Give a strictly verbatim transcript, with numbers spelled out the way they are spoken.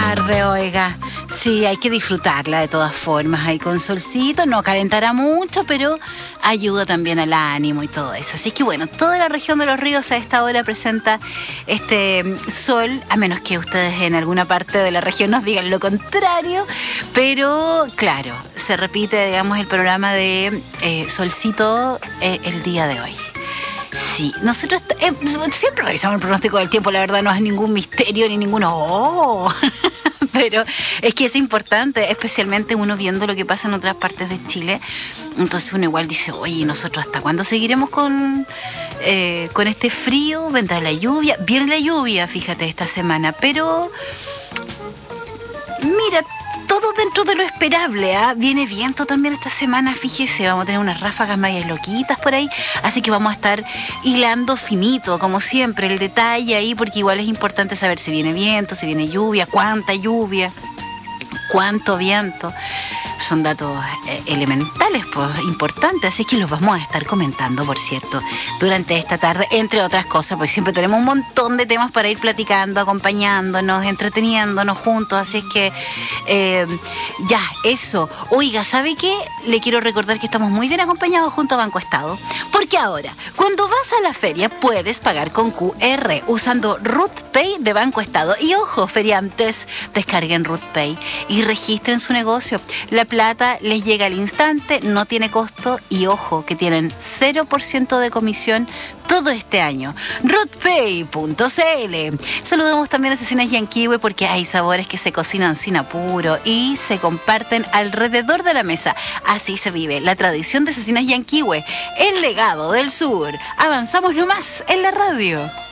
tarde, oiga. Sí, hay que disfrutarla de todas formas. Ahí con solcito, no calentará mucho, pero ayuda también al ánimo y todo eso. Así que bueno, toda la región de los ríos a esta hora presenta este sol, a menos que ustedes en alguna parte de la región nos digan lo contrario. Pero claro, se repite, digamos, el programa de eh, solcito eh, el día de hoy. Sí, nosotros eh, siempre revisamos el pronóstico del tiempo, la verdad no es ningún misterio ni ninguno oh, pero es que es importante, especialmente uno viendo lo que pasa en otras partes de Chile. Entonces uno igual dice, oye, ¿nosotros hasta cuándo seguiremos con, eh, con este frío? ¿Vendrá la lluvia? Viene la lluvia, fíjate, esta semana, pero mira, todo dentro de lo esperable, ¿eh? Viene viento también esta semana, fíjese, vamos a tener unas ráfagas medias loquitas por ahí, así que vamos a estar hilando finito, como siempre, el detalle ahí, porque igual es importante saber si viene viento, si viene lluvia, cuánta lluvia, cuánto viento. Son datos eh, elementales, pues, importantes, así que los vamos a estar comentando, por cierto, durante esta tarde, entre otras cosas, pues siempre tenemos un montón de temas para ir platicando, acompañándonos, entreteniéndonos juntos, así es que eh, ya, eso. Oiga, ¿sabe qué? Le quiero recordar que estamos muy bien acompañados junto a Banco Estado, porque ahora, cuando vas a la feria, puedes pagar con Q R usando RutPay de Banco Estado. Y ojo, feriantes, descarguen RutPay y registren su negocio. La plata les llega al instante, no tiene costo y ojo que tienen cero por ciento de comisión todo este año. rutpay punto c l. Saludamos también a Cecinas Yanquihue porque hay sabores que se cocinan sin apuro y se comparten alrededor de la mesa. Así se vive la tradición de Cecinas Yanquihue, el legado del sur. Avanzamos nomás en la radio.